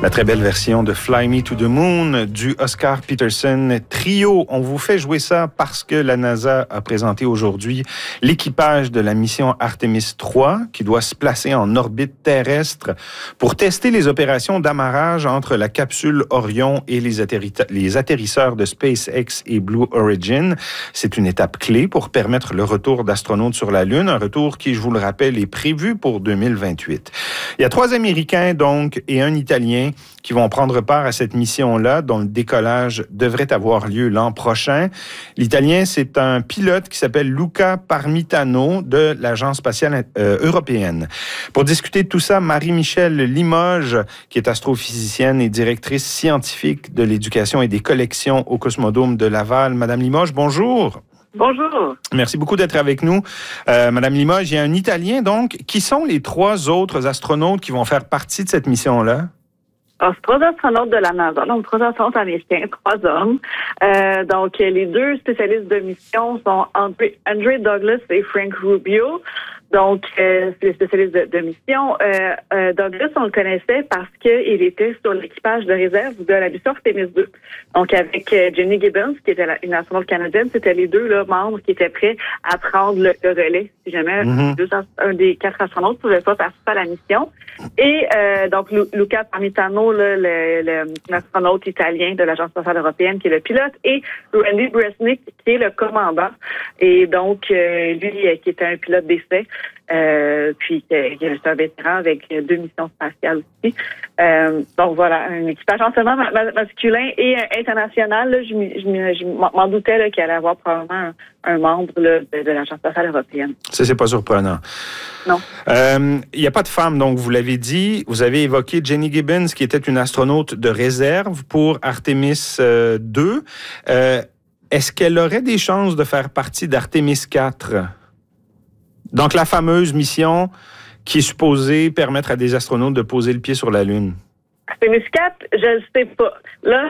La très belle version de Fly Me to the Moon du Oscar Peterson Trio. On vous fait jouer ça parce que la NASA a présenté aujourd'hui l'équipage de la mission Artemis 3 qui doit se placer en orbite terrestre pour tester les opérations d'amarrage entre la capsule Orion et les atterrisseurs de SpaceX et Blue Origin. C'est une étape clé pour permettre le retour d'astronautes sur la Lune, un retour qui, je vous le rappelle, est prévu pour 2028. Il y a 3 Américains, donc, et un Italien qui vont prendre part à cette mission-là, dont le décollage devrait avoir lieu l'an prochain. L'Italien, c'est un pilote qui s'appelle Luca Parmitano de l'Agence spatiale européenne. Pour discuter de tout ça, Marie-Michèle Limoges, qui est astrophysicienne et directrice scientifique de l'éducation et des collections au Cosmodome de Laval. Madame Limoges, bonjour. Bonjour. Merci beaucoup d'être avec nous. Madame Limoges, il y a un Italien, donc. Qui sont les 3 autres astronautes qui vont faire partie de cette mission-là? Alors, c'est 3 astronautes de la NASA, donc 3 astronautes américains, 3 hommes. Donc, les 2 spécialistes de mission sont Andrew Douglas et Frank Rubio. Donc, c'est les spécialistes de mission. Douglas, on le connaissait parce qu'il était sur l'équipage de réserve de la mission Artemis 2. Donc, avec Jenny Gibbons, qui était une astronaute canadienne, c'était les 2 là, membres qui étaient prêts à prendre le relais si jamais un des 4 astronautes ne pouvait pas participer à la mission. Et donc, Luca Parmitano, l'astronaute italien de l'Agence spatiale européenne, qui est le pilote, et Randy Bresnik, qui est le commandant. Et donc, lui, qui était un pilote d'essai, puis il est un vétéran avec 2 missions spatiales aussi. Donc voilà, un équipage entièrement masculin et international. Là, je m'en doutais là, qu'il allait avoir probablement un membre là, de l'Agence spatiale européenne. Ça, c'est pas surprenant. Non. Il n'y a pas de femme, donc vous l'avez dit. Vous avez évoqué Jenny Gibbons, qui était une astronaute de réserve pour Artemis 2. Est-ce qu'elle aurait des chances de faire partie d'Artemis 4? Donc, la fameuse mission qui est supposée permettre à des astronautes de poser le pied sur la Lune. Artemis 4, je ne sais pas. Là,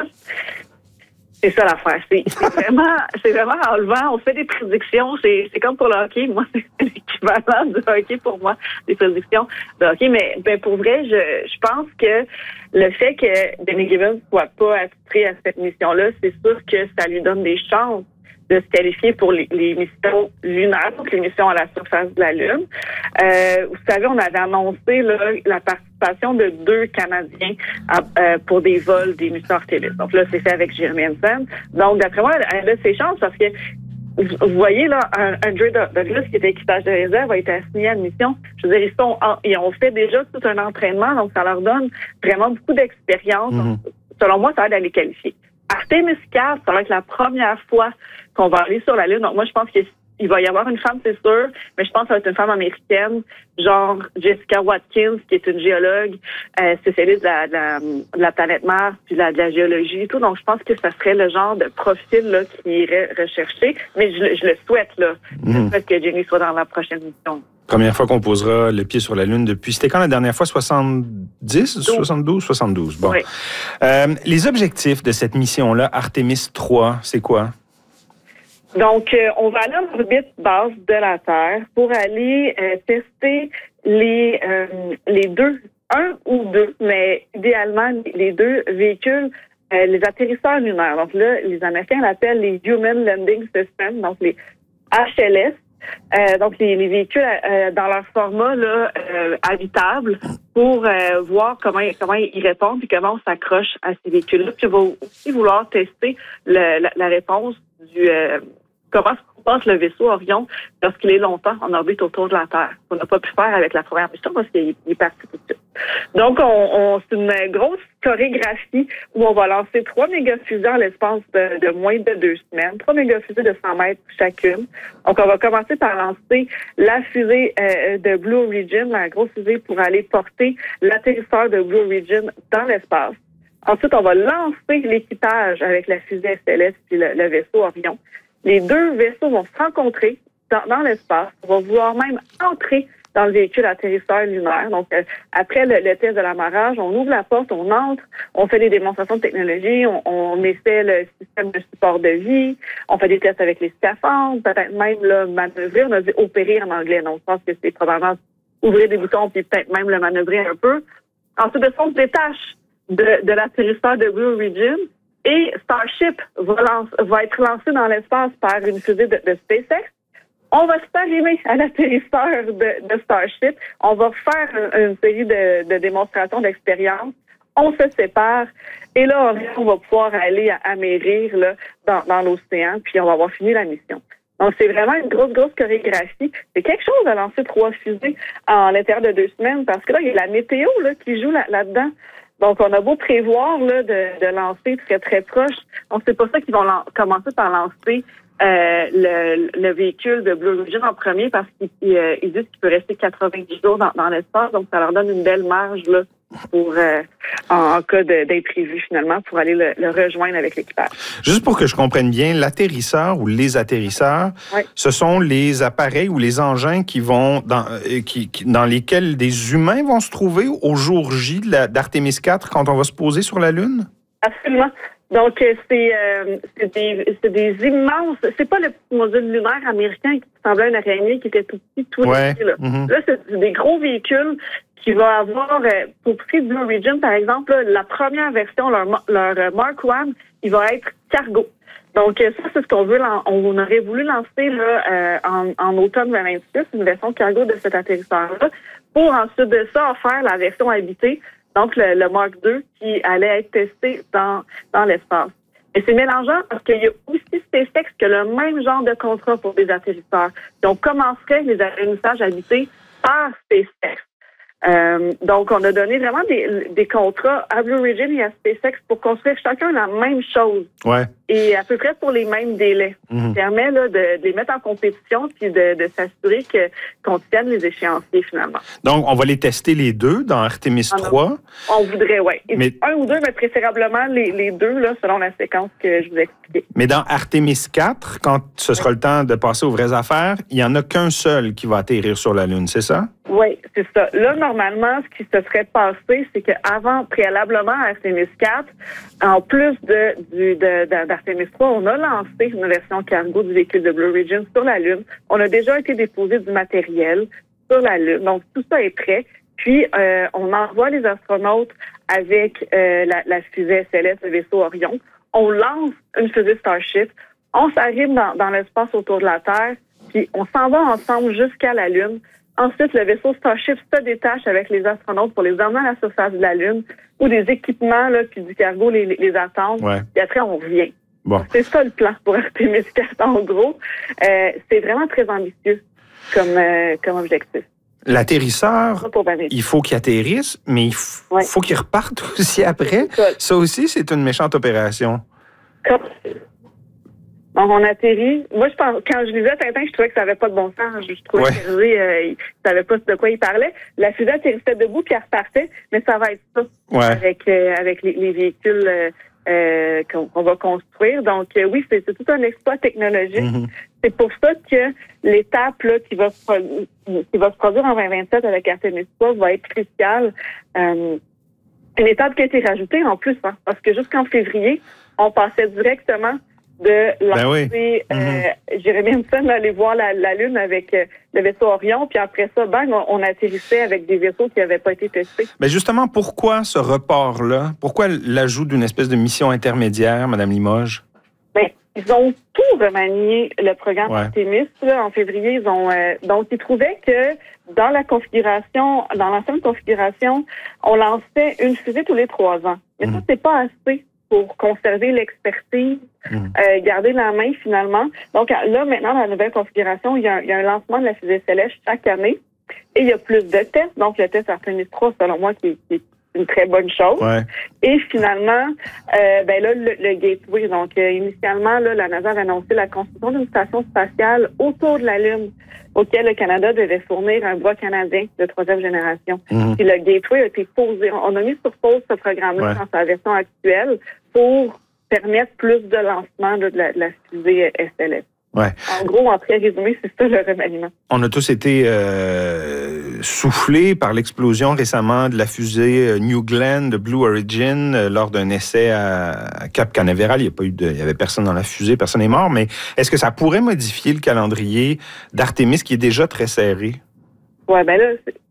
c'est ça l'affaire. C'est vraiment enlevant. On fait des prédictions. C'est comme pour le hockey. Moi, c'est l'équivalent du hockey pour moi, des prédictions de hockey. Mais pour vrai, je pense que le fait que Jenny Gibbons ne soit pas attirée à cette mission-là, c'est sûr que ça lui donne des chances de se qualifier pour les missions lunaires, donc les missions à la surface de la Lune. Vous savez, on avait annoncé là, la participation de 2 Canadiens pour des vols des missions Artemis. Donc là, c'est fait avec Jeremy Hansen. Donc, d'après moi, elle a ses chances parce que vous voyez, là, Andrew Douglas, qui était équipage de réserve, a été assigné à une mission. Je veux dire, ils ont fait déjà tout un entraînement, donc ça leur donne vraiment beaucoup d'expérience. Donc, selon moi, ça va aller qualifier. Artemis 4, ça va être la première fois qu'on va aller sur la Lune. Donc, moi, je pense qu'il va y avoir une femme, c'est sûr, mais je pense que ça va être une femme américaine, genre Jessica Watkins, qui est une géologue spécialiste de la planète Mars, puis de la géologie et tout. Donc, je pense que ça serait le genre de profil là, qui irait recherché. Mais je le souhaite, là. Je souhaite que Jenny soit dans la prochaine mission. Première fois qu'on posera le pied sur la Lune depuis... C'était quand la dernière fois? 70? 72? 72. Bon. Oui. Les objectifs de cette mission-là, Artemis 3, c'est quoi? Donc, on va aller en orbite basse de la Terre pour aller tester les 2, un ou 2, mais idéalement les 2 véhicules, les atterrisseurs lunaires. Donc là, les Américains l'appellent les Human Landing Systems, donc les HLS. Donc, les véhicules dans leur format là, habitable pour voir comment ils répondent et comment on s'accroche à ces véhicules-là. Puis, on va aussi vouloir tester la réponse du comment se passe le vaisseau Orion lorsqu'il est longtemps en orbite autour de la Terre. On n'a pas pu faire avec la première mission parce qu'il est parti tout de suite. Donc, c'est une grosse chorégraphie où on va lancer 3 mégafusées en l'espace de moins de 2 semaines. 3 mégafusées de 100 mètres chacune. Donc, on va commencer par lancer la fusée de Blue Origin, la grosse fusée pour aller porter l'atterrisseur de Blue Origin dans l'espace. Ensuite, on va lancer l'équipage avec la fusée SLS puis le vaisseau Orion. Les 2 vaisseaux vont se rencontrer dans l'espace. On va vouloir même entrer dans le véhicule atterrisseur lunaire. Donc, après le test de l'amarrage, on ouvre la porte, on entre, on fait des démonstrations de technologie, on essaie le système de support de vie, on fait des tests avec les scaphandres, peut-être même là, manœuvrer. On a dit opérer en anglais. Donc, je pense que c'est probablement ouvrir des boutons puis peut-être même le manœuvrer un peu. Ensuite de ça, on se détache de l'atterrisseur de Blue Origin. Et Starship va être lancé dans l'espace par une fusée de SpaceX. On va s'arrimer à l'atterrisseur de Starship. On va faire une série de démonstrations d'expérience. On se sépare. Et là, on va pouvoir aller amérir là, dans l'océan. Puis on va avoir fini la mission. Donc, c'est vraiment une grosse chorégraphie. C'est quelque chose à lancer 3 fusées en l'intérieur de 2 semaines. Parce que là, il y a la météo là, qui joue là-dedans. Donc, on a beau prévoir là, de lancer très proche. Donc, c'est pour ça qu'ils vont commencer par lancer le véhicule de Blue Origin en premier parce qu'ils disent qu'il peut rester 90 jours dans l'espace. Donc, ça leur donne une belle marge là, pour en cas d'imprévu, finalement, pour aller le rejoindre avec l'équipage. Juste pour que je comprenne bien, l'atterrisseur ou les atterrisseurs, oui, ce sont les appareils ou les engins qui vont dans lesquels des humains vont se trouver au jour J d'Artemis 4 quand on va se poser sur la Lune? Absolument. Donc, c'est des immenses... C'est pas le petit module lunaire américain qui semblait une araignée qui était tout petit, tout petit. Là, là c'est des gros véhicules qui vont avoir... Pour prix de Blue Origin, par exemple, là, la première version, leur Mark 1, il va être cargo. Donc, ça, c'est ce qu'on veut. On aurait voulu lancer là, en automne 2026, une version cargo de cet atterrisseur-là, pour ensuite de ça faire la version habitée. Donc, le Mark II qui allait être testé dans l'espace. Et c'est mélangeant parce qu'il y a aussi SpaceX qui a le même genre de contrat pour des atterrisseurs. Donc, on commencerait les atterrissages habités par SpaceX. Donc, on a donné vraiment des contrats à Blue Origin et à SpaceX pour construire chacun la même chose. Ouais. Et à peu près pour les mêmes délais. Ça permet là, de les mettre en compétition puis de s'assurer qu'on tienne les échéanciers finalement. Donc, on va les tester les deux dans Artemis 3. On voudrait, oui. Un ou deux, mais préférablement les deux, là, selon la séquence que je vous ai expliquée. Mais dans Artemis 4, quand ce sera le temps de passer aux vraies affaires, il n'y en a qu'un seul qui va atterrir sur la Lune, c'est ça? Oui, c'est ça. Là, normalement, ce qui se serait passé, c'est qu'avant, préalablement à Artemis 4, en plus d'Artemis 3, on a lancé une version cargo du véhicule de Blue Origin sur la Lune. On a déjà été déposé du matériel sur la Lune. Donc, tout ça est prêt. Puis, on envoie les astronautes avec la fusée SLS, le vaisseau Orion. On lance une fusée Starship. On s'arrive dans l'espace autour de la Terre. Puis, on s'en va ensemble jusqu'à la Lune. Ensuite, le vaisseau Starship se détache avec les astronautes pour les emmener à la surface de la Lune où des équipements là, puis du cargo les attendent. Ouais. Et après, on revient. Bon. C'est ça le plan pour Artemis 4, en gros. C'est vraiment très ambitieux comme objectif. L'atterrisseur, il faut qu'il atterrisse, mais il faut qu'il reparte aussi après. Ça aussi, c'est une méchante opération. Donc, on atterrit. Moi, je pense, quand je lisais Tintin, je trouvais que ça n'avait pas de bon sens. Je trouvais qu'il ne savait pas de quoi il parlait. La fusée atterrissait debout puis elle repartait, mais ça va être ça avec les véhicules qu'on va construire. Donc, oui, c'est tout un exploit technologique. C'est pour ça que l'étape là, qui va se produire en 2027 avec Artemis 3 va être cruciale. Une étape qui a été rajoutée en plus, hein, parce que jusqu'en février, on passait directement de lancer Jeremy Hansen aller voir la Lune avec le vaisseau Orion, puis après ça, on atterrissait avec des vaisseaux qui n'avaient pas été testés. Mais justement, pourquoi ce report-là? Pourquoi l'ajout d'une espèce de mission intermédiaire, Mme Limoges? Bien, ils ont tout remanié le programme Artemis. Là, en février, donc ils trouvaient que dans l'ancienne configuration, on lançait une fusée tous les 3 ans. Mais ça, c'est pas assez pour conserver l'expertise, garder la main finalement. Donc là, maintenant, dans la nouvelle configuration, il y a un lancement de la fusée Céleste chaque année et il y a plus de tests. Donc le test Artemis 3, selon moi, qui est une très bonne chose. Ouais. Et finalement, là, le Gateway. Donc initialement, là, la NASA avait annoncé la construction d'une station spatiale autour de la Lune, auquel le Canada devait fournir un bras canadien de 3e génération. Puis le Gateway a été posé. On a mis sur pause ce programme-là dans sa version actuelle pour permettre plus de lancement de la fusée SLS. Ouais. En gros, en très résumé, c'est ça le remaniement. On a tous été soufflés par l'explosion récemment de la fusée New Glenn de Blue Origin lors d'un essai à Cap Canaveral. Il y avait personne dans la fusée, personne n'est mort. Mais est-ce que ça pourrait modifier le calendrier d'Artemis qui est déjà très serré? Oui, bien là,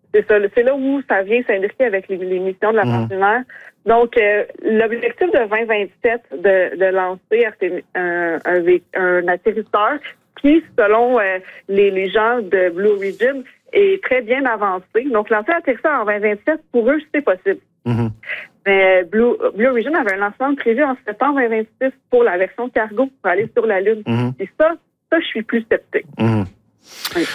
C'est là où ça vient s'imbriquer avec les missions de la partenaire. Donc, l'objectif de 2027 de lancer un atterrisseur qui, selon les gens de Blue Origin, est très bien avancé. Donc, lancer l'atterrisseur en 2027, pour eux, c'est possible. Mais Blue Origin avait un lancement prévu en septembre 2026 pour la version cargo pour aller sur la Lune. Et ça, je suis plus sceptique. Oui.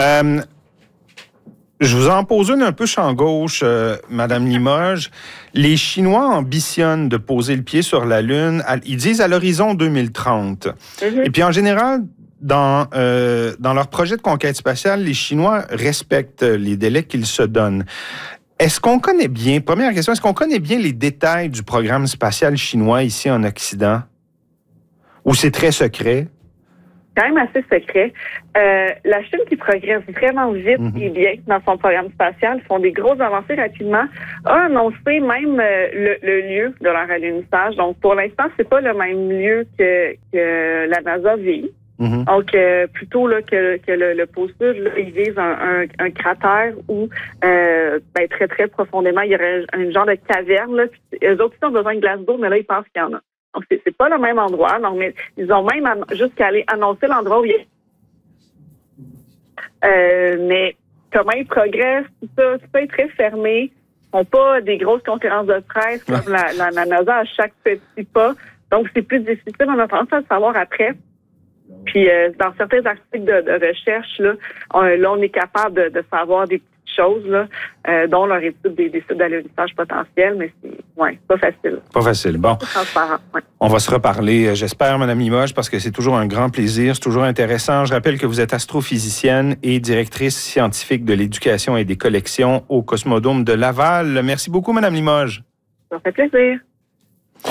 Je vous en pose une un peu champ gauche, Madame Limoges. Les Chinois ambitionnent de poser le pied sur la Lune. Ils disent à l'horizon 2030. Et puis, en général, dans leur projet de conquête spatiale, les Chinois respectent les délais qu'ils se donnent. Est-ce qu'on connaît bien, première question, est-ce qu'on connaît bien les détails du programme spatial chinois ici en Occident? Ou c'est très secret? Quand même assez secret. La Chine qui progresse vraiment vite et bien dans son programme spatial, font des grosses avancées rapidement, a annoncé même le lieu de leur alunissage. Donc, pour l'instant, c'est pas le même lieu que la NASA vise. Donc, plutôt là, que le pôle sud, là, ils visent un cratère où très, très profondément, il y aurait un genre de caverne. Là, puis, eux autres, ils ont besoin de glace d'eau, mais là, ils pensent qu'il y en a. Donc, c'est pas le même endroit. Donc, mais ils ont même jusqu'à aller annoncer l'endroit où il est. Mais comment ils progressent, tout ça est très fermé. Ils n'ont pas des grosses conférences de presse comme la NASA à chaque petit pas. Donc, c'est plus difficile. On a tendance à le savoir après. Puis, dans certains articles de recherche, là, on est capable de savoir des petites choses, là, dont leur étude des sites d'alunissage potentiels, mais c'est pas facile. Pas facile. Bon. C'est transparent, ouais. On va se reparler, j'espère, Mme Limoges, parce que c'est toujours un grand plaisir, c'est toujours intéressant. Je rappelle que vous êtes astrophysicienne et directrice scientifique de l'éducation et des collections au Cosmodome de Laval. Merci beaucoup, Mme Limoges. Ça fait plaisir.